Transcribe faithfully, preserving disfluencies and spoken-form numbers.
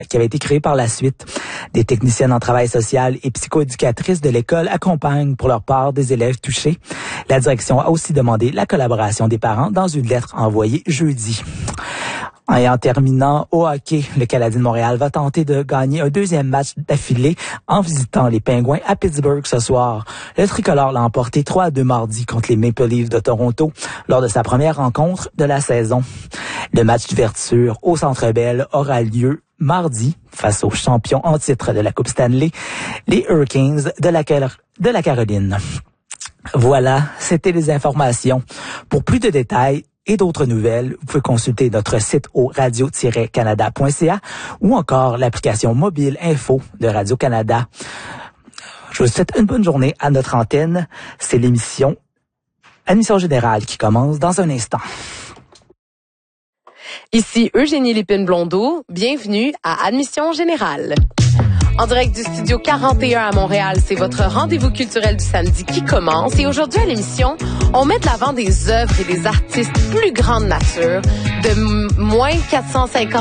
qui avait été créée par la suite. Des techniciennes en travail social et psychoéducatrices de l'école accompagnent pour leur part des élèves touchés. La direction a aussi demandé la collaboration des parents dans une lettre envoyée jeudi. Et en terminant au hockey, le Canadien de Montréal va tenter de gagner un deuxième match d'affilée en visitant les Pingouins à Pittsburgh ce soir. Le tricolore l'a emporté trois à deux mardi contre les Maple Leafs de Toronto lors de sa première rencontre de la saison. Le match d'ouverture au Centre Bell aura lieu mardi face aux champions en titre de la Coupe Stanley, les Hurricanes de la, de la Caroline. Voilà, c'était les informations. Pour plus de détails et d'autres nouvelles, vous pouvez consulter notre site au radio tiret canada point c a ou encore l'application mobile info de Radio-Canada. Je vous souhaite une bonne journée à notre antenne. C'est l'émission Admission Générale qui commence dans un instant. Ici Eugénie Lépine-Blondeau, bienvenue à Admission Générale. En direct du studio quarante et un à Montréal, c'est votre rendez-vous culturel du samedi qui commence. Et aujourd'hui à l'émission, on met de l'avant des œuvres et des artistes plus grande nature, de m- moins quatre cent cinquante